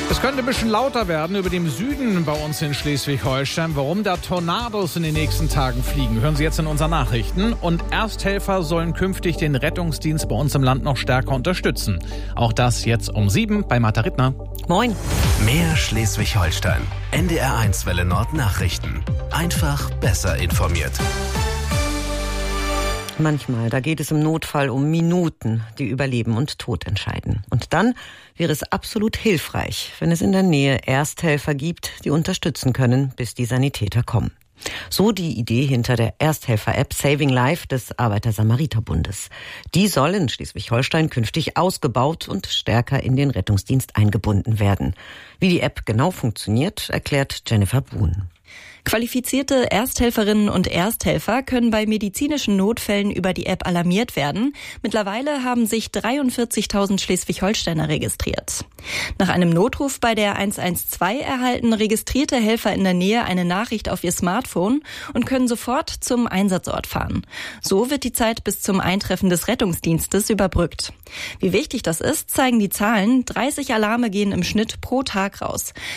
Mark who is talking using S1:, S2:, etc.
S1: Es könnte ein bisschen lauter werden über dem Süden bei uns in Schleswig-Holstein. Warum da Tornados in den nächsten Tagen fliegen, hören Sie jetzt in unseren Nachrichten. Und Ersthelfer sollen künftig den Rettungsdienst bei uns im Land noch stärker unterstützen. Auch das jetzt um 7 bei Martha Rittner.
S2: Moin.
S3: Mehr Schleswig-Holstein. NDR1 Welle Nord Nachrichten. Einfach besser informiert.
S2: Manchmal, da geht es im Notfall um Minuten, die über Leben und Tod entscheiden. Und dann wäre es absolut hilfreich, wenn es in der Nähe Ersthelfer gibt, die unterstützen können, bis die Sanitäter kommen. So die Idee hinter der Ersthelfer-App Saving Life des Arbeiter-Samariter-Bundes. Die soll in Schleswig-Holstein künftig ausgebaut und stärker in den Rettungsdienst eingebunden werden. Wie die App genau funktioniert, erklärt Jennifer Buhn.
S4: Qualifizierte Ersthelferinnen und Ersthelfer können bei medizinischen Notfällen über die App alarmiert werden. Mittlerweile haben sich 43.000 Schleswig-Holsteiner registriert. Nach einem Notruf bei der 112 erhalten registrierte Helfer in der Nähe eine Nachricht auf ihr Smartphone und können sofort zum Einsatzort fahren. So wird die Zeit bis zum Eintreffen des Rettungsdienstes überbrückt. Wie wichtig das ist, zeigen die Zahlen. 30 Alarme gehen im Schnitt pro Tag raus.